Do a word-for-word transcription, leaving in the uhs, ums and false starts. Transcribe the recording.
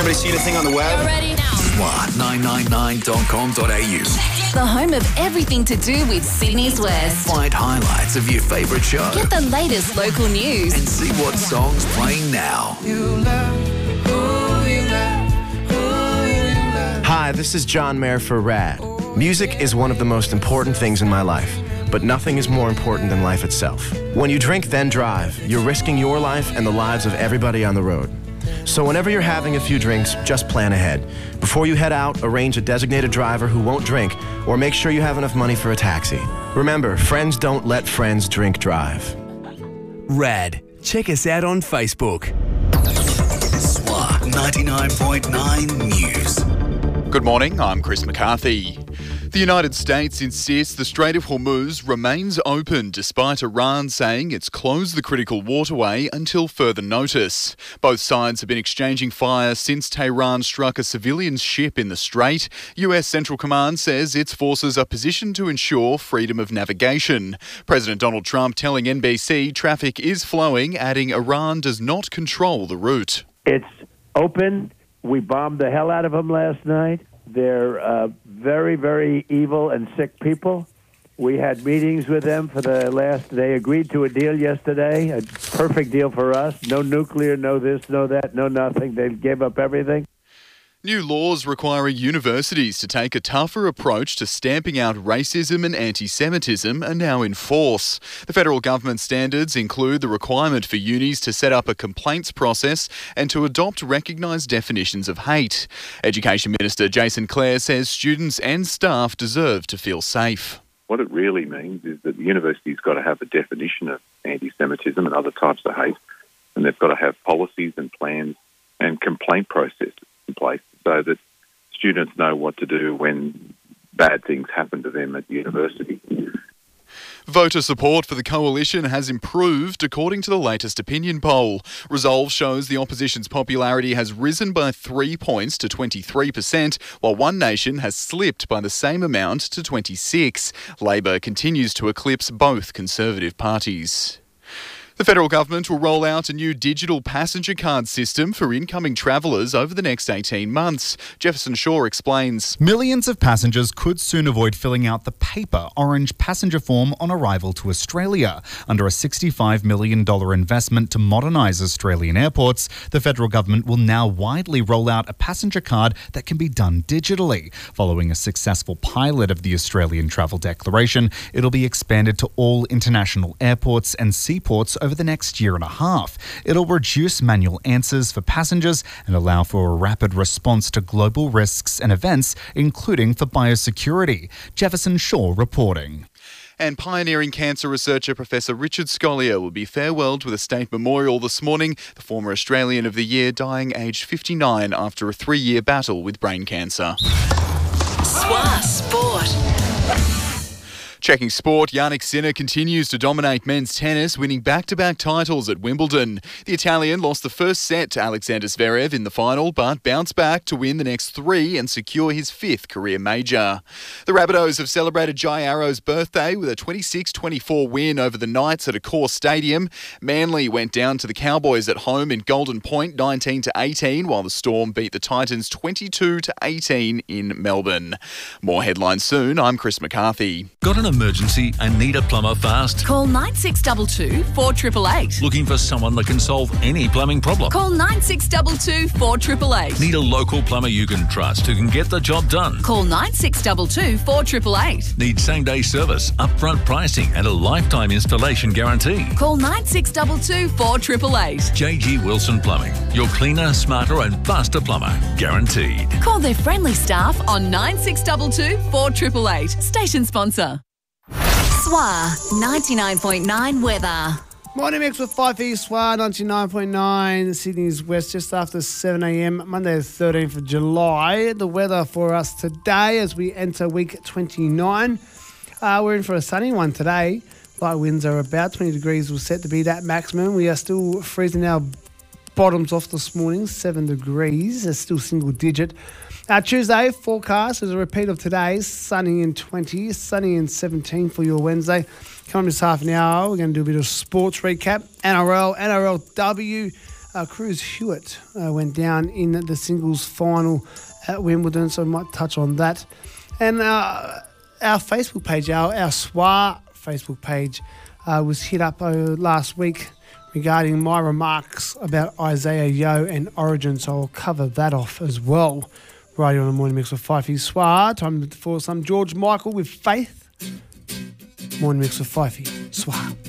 Anybody see anything on the web? You're ready now. S W A nine nine nine dot com dot a u. The home of everything to do with Sydney's West. Find highlights of your favourite show. Get the latest local news. And see what song's playing now. You love who you love, who you love. Hi, this is John Mayer for RAD. Music is one of the most important things in my life, but nothing is more important than life itself. When you drink, then drive, you're risking your life and the lives of everybody on the road. So whenever you're having a few drinks, just plan ahead. Before you head out, arrange a designated driver who won't drink, or make sure you have enough money for a taxi. Remember, friends don't let friends drink drive. RAD. Check us out on Facebook. S W A ninety-nine point nine News. Good morning, I'm Chris McCarthy. The United States insists the Strait of Hormuz remains open despite Iran saying it's closed the critical waterway until further notice. Both sides have been exchanging fire since Tehran struck a civilian ship in the strait. U S Central Command says its forces are positioned to ensure freedom of navigation. President Donald Trump telling N B C traffic is flowing, adding Iran does not control the route. It's open. We bombed the hell out of them last night. They're uh, very, very evil and sick people. We had meetings with them for the last, they agreed to a deal yesterday, a perfect deal for us. No nuclear, no this, no that, no nothing. They gave up everything. New laws requiring universities to take a tougher approach to stamping out racism and anti-Semitism are now in force. The federal government standards include the requirement for unis to set up a complaints process and to adopt recognised definitions of hate. Education Minister Jason Clare says students and staff deserve to feel safe. What it really means is that the university's got to have a definition of anti-Semitism and other types of hate, and they've got to have policies and plans and complaint processes in place so that students know what to do when bad things happen to them at the university. Voter support for the coalition has improved according to the latest opinion poll. Resolve shows the opposition's popularity has risen by three points to twenty-three percent, while One Nation has slipped by the same amount to twenty-six. Labor continues to eclipse both Conservative parties. The federal government will roll out a new digital passenger card system for incoming travellers over the next eighteen months. Jefferson Shaw explains. Millions of passengers could soon avoid filling out the paper orange passenger form on arrival to Australia. Under a sixty-five million dollars investment to modernise Australian airports, the federal government will now widely roll out a passenger card that can be done digitally. Following a successful pilot of the Australian Travel Declaration, it'll be expanded to all international airports and seaports over the next year and a half. It'll reduce manual answers for passengers and allow for a rapid response to global risks and events, including for biosecurity. Jefferson Shaw reporting. And pioneering cancer researcher Professor Richard Scolyer will be farewelled with a state memorial this morning. The former Australian of the Year dying aged fifty-nine after a three-year battle with brain cancer. S W A Sport. Checking sport, Jannik Sinner continues to dominate men's tennis, winning back-to-back titles at Wimbledon. The Italian lost the first set to Alexander Zverev in the final, but bounced back to win the next three and secure his fifth career major. The Rabbitohs have celebrated Jai Arrow's birthday with a twenty-six twenty-four win over the Knights at Accor Stadium. Manly went down to the Cowboys at home in Golden Point nineteen to eighteen, while the Storm beat the Titans twenty-two to eighteen in Melbourne. More headlines soon. I'm Chris McCarthy. Got an emergency and need a plumber fast? Call nine six two two, four eight eight eight. Looking for someone that can solve any plumbing problem? Call nine six two two, four eight eight eight. Need a local plumber you can trust who can get the job done? Call nine six two two, four eight eight eight. Need same-day service, upfront pricing and a lifetime installation guarantee? Call nine six two two, four eight eight eight. J G Wilson Plumbing. Your cleaner, smarter and faster plumber. Guaranteed. Call their friendly staff on nine six two two, four eight eight eight. Station sponsor. S W A ninety-nine point nine weather. Morning mix with five E S W A ninety-nine point nine, Sydney's West, just after seven a.m, Monday the thirteenth of July. The weather for us today as we enter week twenty-nine. Uh, we're in for a sunny one today. Light winds are about twenty degrees, will set to be that maximum. We are still freezing our bottoms off this morning, seven degrees. It's still single digit. Uh, Tuesday, forecast is a repeat of today's, sunny and twenty, sunny and seventeen for your Wednesday. Coming this half an hour, we're going to do a bit of sports recap. N R L, N R L W, uh, Cruz Hewitt uh, went down in the singles final at Wimbledon, so we might touch on that. And uh, our Facebook page, our, our S W A Facebook page, uh, was hit up uh, last week regarding my remarks about Isaiah Yeo and Origin, so I'll cover that off as well. Right here on the Morning Mix with Fifey S W A. Time for some George Michael with Faith. Morning Mix with Fifey S W A.